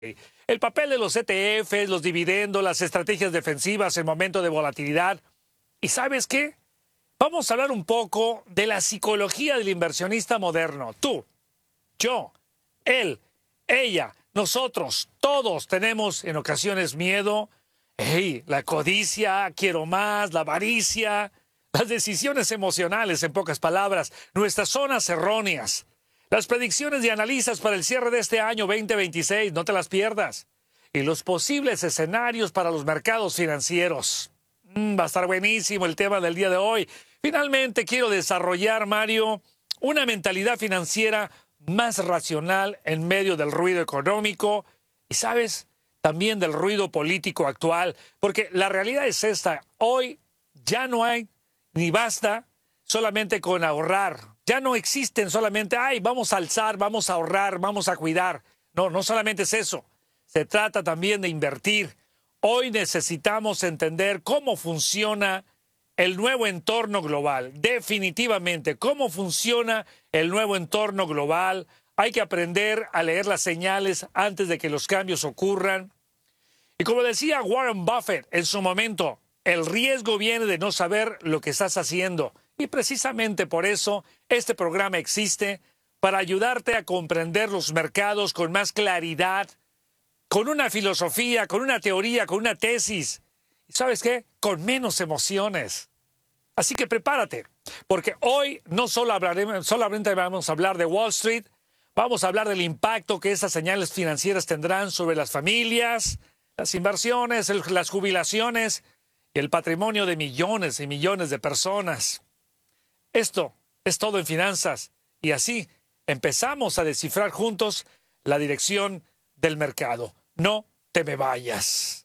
El papel de los ETFs, los dividendos, las estrategias defensivas en momento de volatilidad. ¿Y sabes qué? Vamos a hablar un poco de la psicología del inversionista moderno. Tú, yo, él, ella, nosotros, todos tenemos en ocasiones miedo. La codicia, quiero más, la avaricia, las decisiones emocionales, en pocas palabras, nuestras zonas erróneas. Las predicciones de analistas para el cierre de este año 2026, no te las pierdas. Y los posibles escenarios para los mercados financieros. Va a estar buenísimo el tema del día de hoy. Finalmente quiero desarrollar, Mario, una mentalidad financiera más racional en medio del ruido económico y, ¿sabes?, también del ruido político actual. Porque la realidad es esta. Hoy ya no hay ni basta solamente con ahorrar. Ya no existen solamente, vamos a alzar, vamos a ahorrar, vamos a cuidar. No, no solamente es eso. Se trata también de invertir. Hoy necesitamos entender cómo funciona el nuevo entorno global. Definitivamente, cómo funciona el nuevo entorno global. Hay que aprender a leer las señales antes de que los cambios ocurran. Y como decía Warren Buffett en su momento, el riesgo viene de no saber lo que estás haciendo. Y precisamente por eso este programa existe, para ayudarte a comprender los mercados con más claridad, con una filosofía, con una teoría, con una tesis. ¿Y sabes qué? Con menos emociones. Así que prepárate, porque hoy no solamente vamos a hablar de Wall Street, vamos a hablar del impacto que esas señales financieras tendrán sobre las familias, las inversiones, las jubilaciones y el patrimonio de millones y millones de personas. Esto es todo en finanzas y así empezamos a descifrar juntos la dirección del mercado. No te me vayas.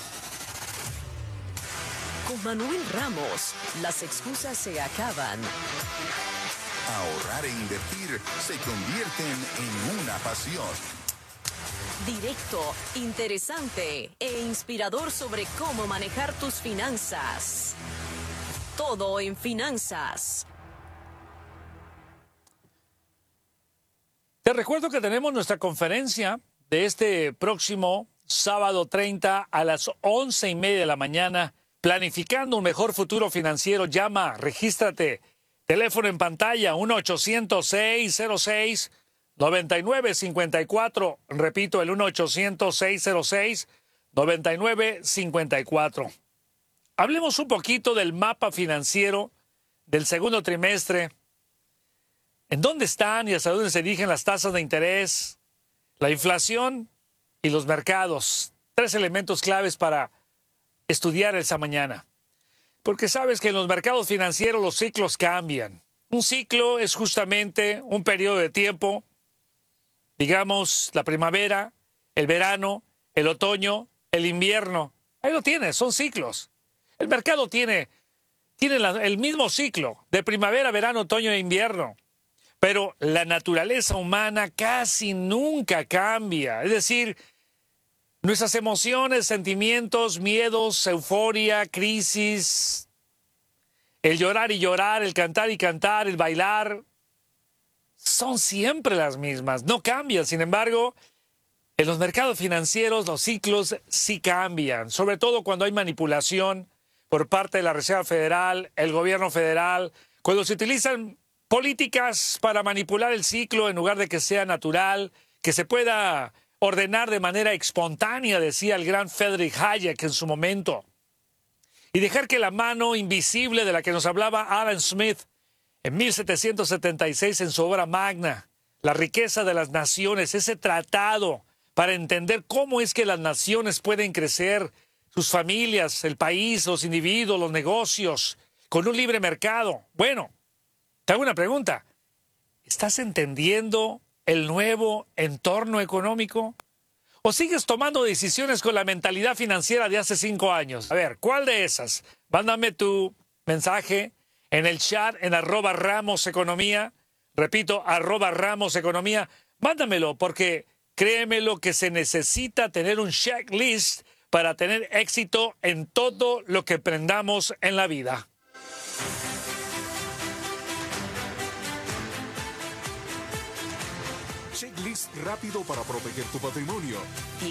Con Manuel Ramos, las excusas se acaban. Ahorrar e invertir se convierten en una pasión. Directo, interesante e inspirador sobre cómo manejar tus finanzas. Todo en finanzas. Te recuerdo que tenemos nuestra conferencia de este próximo sábado 30 a las 11:30 de la mañana. Planificando un mejor futuro financiero. Llama, regístrate. Teléfono en pantalla, 1-800-606-9954. Repito, el 1-800-606-9954. Hablemos un poquito del mapa financiero del segundo trimestre. ¿En dónde están y hasta dónde se dirigen las tasas de interés, la inflación y los mercados? 3 elementos claves para estudiar esa mañana. Porque sabes que en los mercados financieros los ciclos cambian. Un ciclo es justamente un periodo de tiempo, digamos, la primavera, el verano, el otoño, el invierno. Ahí lo tienes, son ciclos. El mercado tiene el mismo ciclo de primavera, verano, otoño e invierno. Pero la naturaleza humana casi nunca cambia. Es decir, nuestras emociones, sentimientos, miedos, euforia, crisis, el llorar y llorar, el cantar y cantar, el bailar, son siempre las mismas, no cambian. Sin embargo, en los mercados financieros los ciclos sí cambian, sobre todo cuando hay manipulación por parte de la Reserva Federal, el gobierno federal, cuando se utilizan políticas para manipular el ciclo en lugar de que sea natural, que se pueda ordenar de manera espontánea, decía el gran Friedrich Hayek en su momento. Y dejar que la mano invisible de la que nos hablaba Adam Smith en 1776 en su obra magna, La riqueza de las naciones, ese tratado para entender cómo es que las naciones pueden crecer, sus familias, el país, los individuos, los negocios, con un libre mercado. Bueno, te hago una pregunta. ¿Estás entendiendo el nuevo entorno económico? ¿O sigues tomando decisiones con la mentalidad financiera de hace 5 años? A ver, ¿cuál de esas? Mándame tu mensaje en el chat en @RamosEconomía. Repito, @RamosEconomía. Mándamelo porque créemelo que se necesita tener un checklist para tener éxito en todo lo que emprendamos en la vida. Checklist rápido para proteger tu patrimonio.